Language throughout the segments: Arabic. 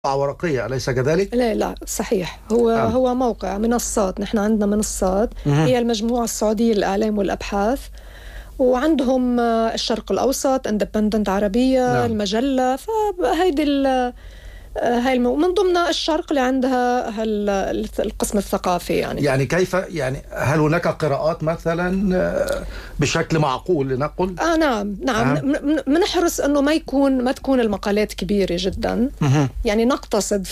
ورقية، أليس كذلك؟ لا لا صحيح. هو موقع منصات. نحن عندنا منصات هي المجموعة السعودية للإعلام والأبحاث، وعندهم الشرق الأوسط اندبندنت عربية المجلة. فهيدي هاي من ضمن الشرق اللي عندها القسم الثقافي. يعني كيف هل هناك قراءات مثلا بشكل معقول لنقل؟ نعم. منحرص انه ما تكون المقالات كبيرة جدا. يعني نقتصد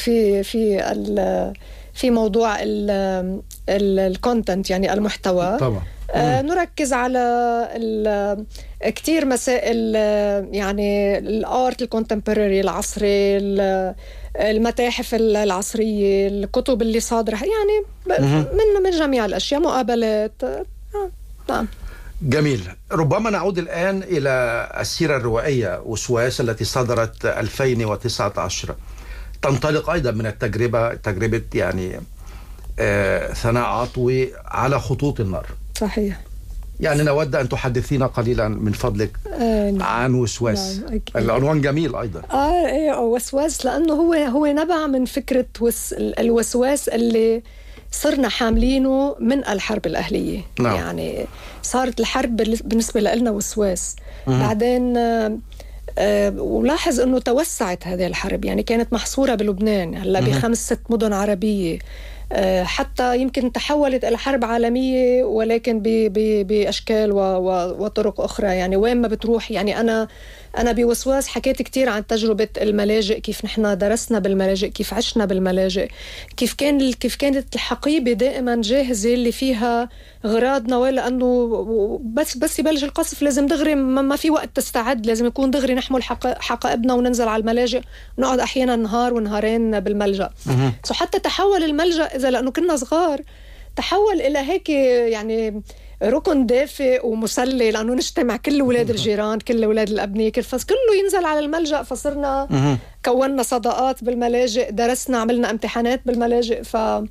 في موضوع الكونتنت، يعني المحتوى طبعا. نركز على كتير مسائل، يعني الارت الكونتمبراري العصري، المتاحف العصرية، الكتب اللي صادرة، يعني من جميع الأشياء، مقابلات. نعم. جميل. ربما نعود الآن إلى السيرة الروائية وسواس التي صدرت 2019. تنطلق أيضا من تجربة يعني ثناء عطوي على خطوط النار. صحيح. يعني نود أن تحدثينا قليلا من فضلك عن وسواس. العنوان جميل أيضا. وسواس، لأنه هو نبع من فكرة الوسواس اللي صرنا حاملينه من الحرب الأهلية. يعني صارت الحرب بالنسبة لنا وسواس. بعدين ولاحظ أنه توسعت هذه الحرب، يعني كانت محصورة بلبنان، هلا ب5-6 مدن عربية، حتى يمكن تحولت إلى حرب عالمية، ولكن بأشكال وطرق أخرى. يعني وين ما بتروح، يعني أنا بوسواس حكيت كتير عن تجربة الملاجئ، كيف نحن درسنا بالملاجئ، كيف عشنا بالملاجئ، كيف كانت الحقيبة دائما جاهزة اللي فيها غراضنا، لأنه بس يبلش القصف لازم دغري، ما في وقت تستعد، لازم يكون دغري نحمل حقائبنا وننزل على الملاجئ، ونقعد أحيانا نهار ونهارين بالملجأ. حتى تحول الملجأ، إذا لأنه كنا صغار، تحول إلى هيك يعني ركن دافئ ومسلي، لأنه نجتمع كل ولاد الجيران، كل ولاد الأبنية، كل فصل كله ينزل على الملجأ. فصرنا كوننا صداقات بالملاجئ، درسنا، عملنا امتحانات بالملاجئ.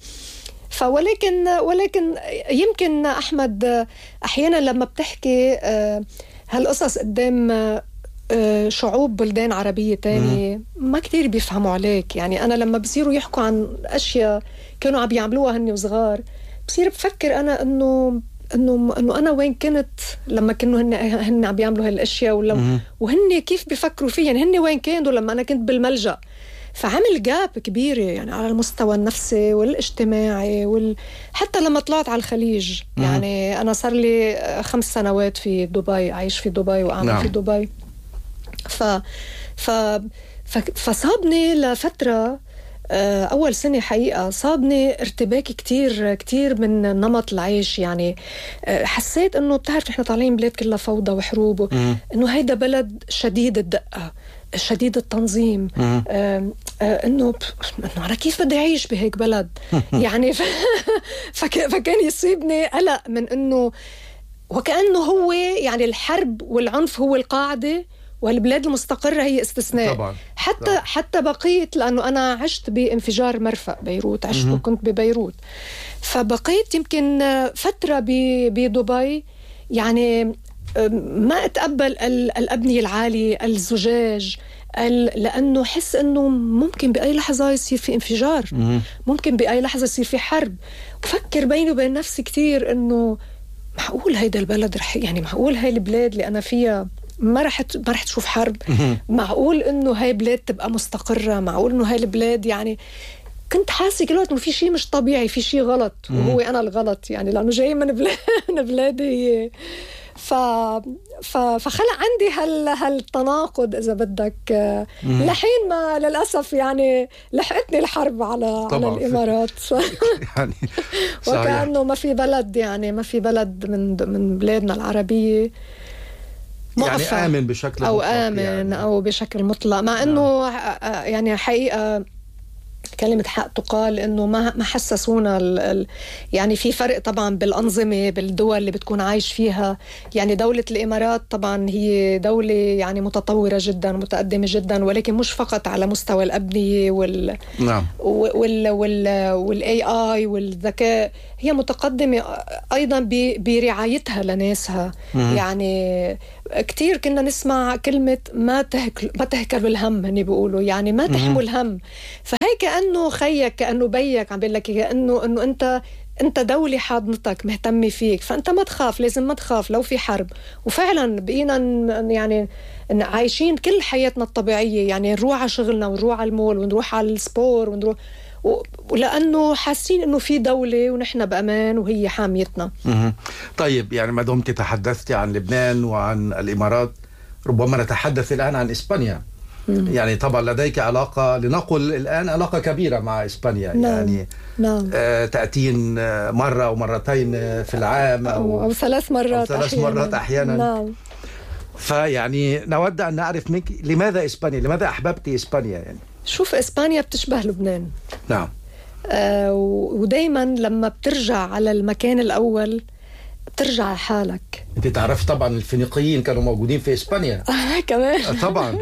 ولكن يمكن أحمد أحيانا لما بتحكي هالقصص قدام شعوب بلدان عربية تانية ما كتير بيفهموا عليك. يعني أنا لما بصيروا يحكوا عن أشياء كانوا عم يعملوها هني وصغار، بصير بفكر أنا إنه أنا وين كنت لما كانوا هن عم بيعملوا هالأشياء، وهن كيف بيفكروا فيا، يعني هن وين كانوا لما أنا كنت بالملجأ. فعمل جاب كبيرة يعني على المستوى النفسي والاجتماعي حتى لما طلعت على الخليج. يعني أنا صار لي 5 سنوات في دبي، عايش في دبي وأعمل في دبي. فصابني لفترة، أول سنة حقيقة صابني ارتباك كتير من نمط العيش. يعني حسيت أنه بتعرف نحن طالعين بلاد كلها فوضى وحروب، أنه هيدا بلد شديد الدقة، شديد التنظيم، انه انا كيف بدي اعيش بهيك بلد. يعني فكان يصيبني قلق من انه وكأنه هو يعني الحرب والعنف هو القاعدة، والبلاد المستقرة هي استثناء. طبعا. حتى بقيت، لأنه أنا عشت بانفجار مرفأ بيروت، وكنت ببيروت، فبقيت يمكن فترة بدبي. يعني ما أتقبل الأبنية العالية، الزجاج، لأنه حس أنه ممكن بأي لحظة يصير في انفجار، ممكن بأي لحظة يصير في حرب. بفكر بيني وبين نفسي كتير أنه معقول هيدا البلد يعني معقول هاي البلاد اللي أنا فيها ما رح تشوف حرب؟ معقول إنه هاي بلاد تبقى مستقرة؟ معقول إنه هاي البلاد، يعني كنت حاسة كل وقت إنه في شيء مش طبيعي، في شيء غلط، وهو أنا الغلط، يعني لأنه جاي من بلادي. فخلق عندي هالتناقض إذا بدك، لحين ما للأسف يعني لحقتني الحرب على الإمارات. يعني وكأنه ما في بلد، يعني ما في بلد من بلادنا العربية يعني آمن بشكل أو مطلق، آمن يعني. أو بشكل مطلق، مع أنه يعني حقيقة كلمة حق تقال، إنه ما حسسونا يعني في فرق طبعا بالأنظمة بالدول اللي بتكون عايش فيها. يعني دولة الإمارات طبعا هي دولة يعني متطورة جدا متقدمة جدا، ولكن مش فقط على مستوى الأبنية نعم. والاي اي والذكاء، هي متقدمة أيضا برعايتها لناسها. يعني كتير كنا نسمع كلمة ما تهكر بالهم، هني بيقولوا يعني ما تحمل هم. فهي كأنه خيك كأنه بيك عم بيقول لك كأنه إنه أنت دولة حاضنتك مهتمة فيك، فأنت ما تخاف، لازم ما تخاف لو في حرب. وفعلا بقينا يعني عايشين كل حياتنا الطبيعية، يعني نروح على شغلنا ونروح على المول ونروح على السبور ونروح ولأنه حاسين إنه في دولة ونحن بأمان وهي حاميتنا. طيب، يعني ما دمت تحدثت عن لبنان وعن الإمارات، ربما نتحدث الآن عن إسبانيا. يعني طبعا لديك علاقة، لنقل الآن علاقة كبيرة مع إسبانيا. نعم. يعني نعم. تأتين مرة أو مرتين في العام أو 3 مرات أو 3 مرات أحيانا. نعم. فيعني نود أن نعرف منك لماذا إسبانيا، لماذا أحببت إسبانيا؟ يعني شوف، إسبانيا بتشبه لبنان. نعم. ودايما لما بترجع على المكان الأول بترجع على حالك. أنت تعرف طبعا الفينيقيين كانوا موجودين في إسبانيا. كمان. طبعا.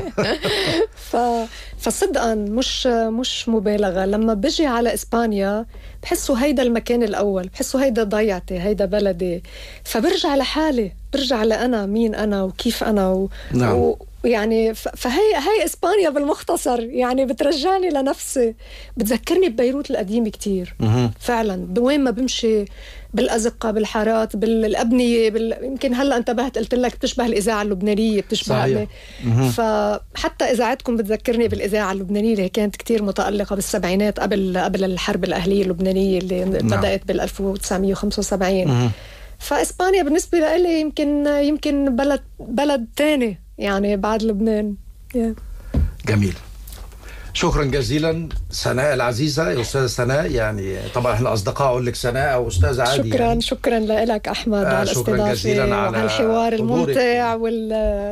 فصدقا مش مبالغة، لما بجي على إسبانيا بحسوا هيدا المكان الأول، بحسوا هيدا ضيعتي، هيدا بلدي. فبرجع لحالي، برجع لأنا مين أنا وكيف أنا نعم. يعني فهي إسبانيا بالمختصر، يعني بترجعني لنفسي، بتذكرني ببيروت القديمة كتير. فعلا بوين ما بمشي، بالأزقة، بالحارات، بالأبنية، يمكن هلأ انتبهت قلت لك بتشبه الإذاعة اللبنانية، بتشبه. فحتى إذاعتكم بتذكرني بالإذاعة اللبنانية اللي كانت كتير متألقة بالسبعينات قبل الحرب الأهلية اللبنانية اللي بدأت بال1975. فإسبانيا بالنسبة لي يمكن بلد تاني يعني بعد لبنان. جميل. شكرا جزيلا سناء العزيزة، يا أستاذة سناء. يعني طبعا احنا أصدقاء، أقول لك سناء أو أستاذ عادي. شكرا. يعني شكرا لك أحمد على الاستضافة وعلى الحوار الممتع